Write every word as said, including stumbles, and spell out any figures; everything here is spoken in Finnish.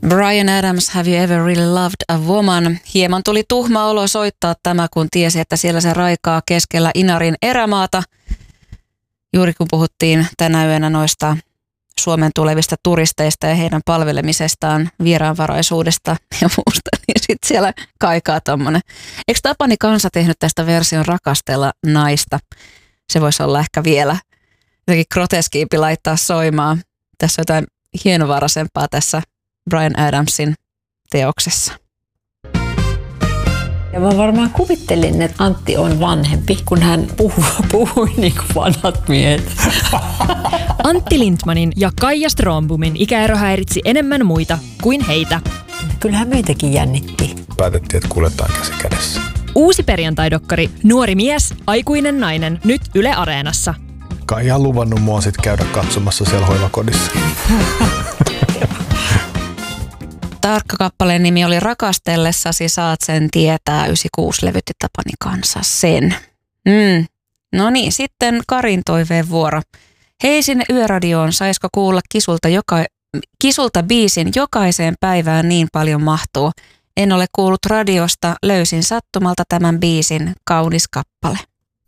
Bryan Adams, Have You Ever Really Loved a Woman? Hieman tuli tuhma olo soittaa tämä, kun tiesi, että siellä se raikaa keskellä Inarin erämaata. Juuri kun puhuttiin tänä yönä noista Suomen tulevista turisteista ja heidän palvelemisestaan, vieraanvaraisuudesta ja muusta, niin sitten siellä kaikaa tommonen. Eikö Tapani Kansa tehnyt tästä version Rakastella naista? Se voisi olla ehkä vielä jotenkin groteskiimpi laittaa soimaan. Tässä on jotain hienovaraisempaa tässä Bryan Adamsin teoksessa. Ja mä varmaan kuvittelin, että Antti on vanhempi, kun hän puhui, puhui niin kuin vanhat miehet. Antti Lindmanin ja Kaija Strombomin ikäero häiritsi enemmän muita kuin heitä. Kyllähän meitäkin jännitti. Päätettiin, että kuljetaan käsi kädessä. Uusi perjantaidokkari Nuori mies, aikuinen nainen, nyt Yle Areenassa. Kaija on luvannut mua sit käydä katsomassa siellä hoivakodissa. Tarkka kappaleen nimi oli Rakastellessasi saat sen tietää. yhdeksänkymmentäkuusi levytti Tapani Kansa sen. Mm. No niin, sitten Karin toiveen vuoro. Hei sinne Yöradioon, saisko kuulla kisulta, joka, kisulta biisin jokaiseen päivään niin paljon mahtuu. En ole kuullut radiosta, löysin sattumalta tämän biisin, kaunis kappale.